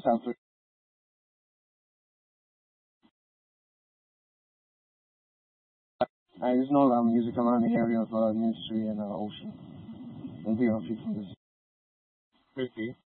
South. There's no music around the area of Ministry and Ocean. Don't be on 50.